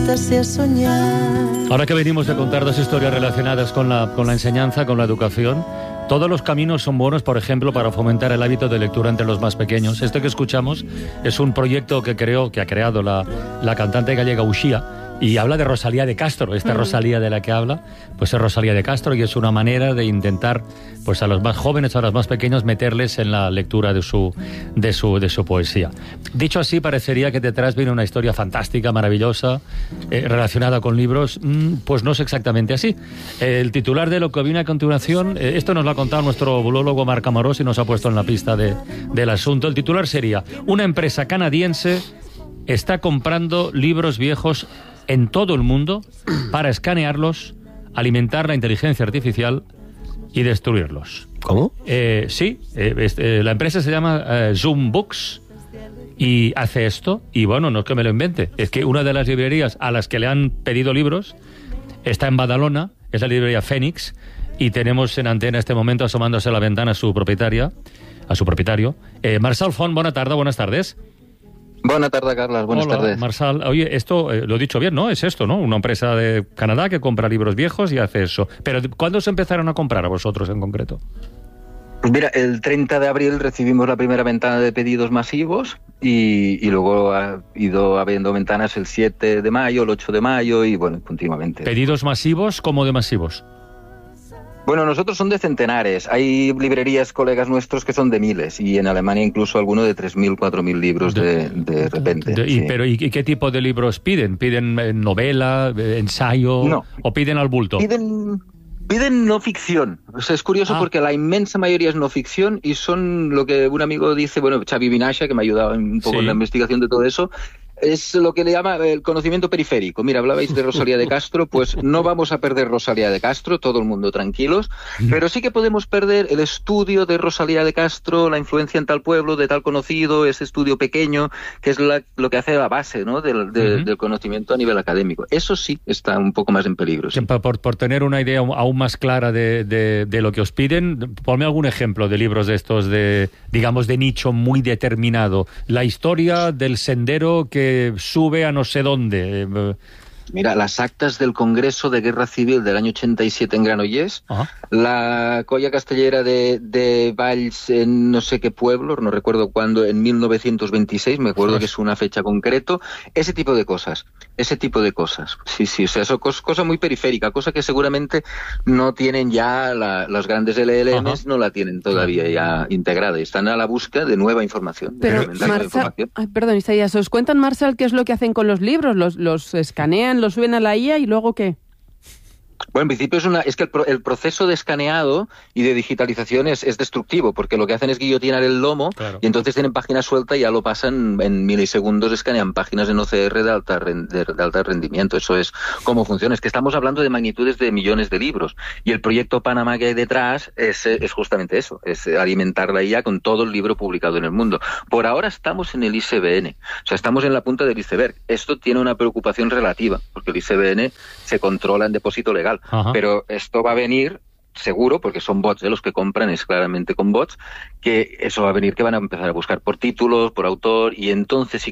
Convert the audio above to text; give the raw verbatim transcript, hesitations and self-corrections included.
fantasía soñar. Ahora que venimos de contar dos historias relacionadas con la, con la enseñanza, con la educación, todos los caminos son buenos, por ejemplo, para fomentar el hábito de lectura entre los más pequeños. Este que escuchamos es un proyecto que creó, que ha creado la, la cantante gallega Uxía, y habla de Rosalía de Castro. Esta mm. Rosalía de la que habla, pues es Rosalía de Castro, y es una manera de intentar, pues a los más jóvenes, a los más pequeños, meterles en la lectura de su, de su, de su poesía. Dicho así, parecería que detrás viene una historia fantástica, maravillosa, eh, relacionada con libros. Mm, pues no es exactamente así. Eh, el titular de lo que viene a continuación, eh, esto nos lo ha contado nuestro bulólogo Marc Amorós y nos ha puesto en la pista de, del asunto. El titular sería: una empresa canadiense está comprando libros viejos en todo el mundo para escanearlos, alimentar la inteligencia artificial y destruirlos. ¿Cómo? Eh, sí, eh, este, la empresa se llama eh, Zoom Books y hace esto. Y bueno, no es que me lo invente, es que una de las librerías a las que le han pedido libros está en Badalona, es la librería Fénix, y tenemos en antena este momento, asomándose a la ventana, a su propietaria, a su propietario. Eh, Marçal Font, buena tarde, buenas tardes. Buenas tardes, Carlas. Buenas Hola, tardes. Marçal. Oye, esto eh, lo he dicho bien, ¿no? Es esto, ¿no? Una empresa de Canadá que compra libros viejos y hace eso. Pero ¿cuándo se empezaron a comprar a vosotros en concreto? Pues mira, el treinta de abril recibimos la primera ventana de pedidos masivos y, y luego ha ido habiendo ventanas el siete de mayo, el ocho de mayo y bueno, continuamente. ¿Pedidos masivos? ¿Cómo de masivos? Bueno, nosotros son de centenares. Hay librerías, colegas nuestros, que son de miles. Y en Alemania incluso alguno de tres mil, cuatro mil libros de, de repente. De, y, sí. pero, ¿y, ¿y qué tipo de libros piden? ¿Piden novela, ensayo? No. ¿O piden al bulto? Piden... Piden no ficción. O sea, es curioso ah. porque la inmensa mayoría es no ficción y son lo que un amigo dice, bueno, Xavi Vinasha, que me ha ayudado un poco sí. en la investigación de todo eso, es lo que le llama el conocimiento periférico. Mira, hablabais de Rosalía de Castro, pues no vamos a perder Rosalía de Castro, todo el mundo tranquilos, pero sí que podemos perder el estudio de Rosalía de Castro, la influencia en tal pueblo, de tal conocido, ese estudio pequeño, que es la, lo que hace la base, ¿no? del, de, uh-huh. del conocimiento a nivel académico. Eso sí está un poco más en peligro. Sí. Por, por tener una idea aún más clara de, de, de lo que os piden, ponme algún ejemplo de libros de estos, de digamos, de nicho muy determinado. La historia del sendero que sube a no sé dónde. Mira, las actas del Congreso de Guerra Civil del año ochenta y siete en Granollers, Ajá. la colla castellera de, de Valls en no sé qué pueblo, no recuerdo cuándo, en mil novecientos veintiséis, me acuerdo Ajá. que es una fecha concreto, ese tipo de cosas, ese tipo de cosas. Sí, sí, o sea, eso es cosa muy periférica, cosa que seguramente no tienen ya, la, los grandes L L Ms Ajá. no la tienen todavía ya integrada, y están a la búsqueda de nueva información. Pero, Marçal, ay, perdón, Isaías, ¿os cuentan, Marçal, qué es lo que hacen con los libros? ¿Los, los escanean, lo suben a la I A y luego qué? Bueno, en principio es una es que el, pro, el proceso de escaneado y de digitalización es, es destructivo, porque lo que hacen es guillotinar el lomo claro. y entonces tienen página suelta y ya lo pasan en milisegundos, escanean páginas en O C R de alta, de, de alta rendimiento. Eso es cómo funciona. Es que estamos hablando de magnitudes de millones de libros y el proyecto Panamá que hay detrás es, es justamente eso, es alimentar la I A con todo el libro publicado en el mundo. Por ahora estamos en el I C B N, o sea, estamos en la punta del iceberg. Esto tiene una preocupación relativa, porque el I C B N se controla en depósito legal. Ajá. Pero esto va a venir seguro, porque son bots de los que compran, es claramente con bots, que eso va a venir, que van a empezar a buscar por títulos, por autor, y entonces sí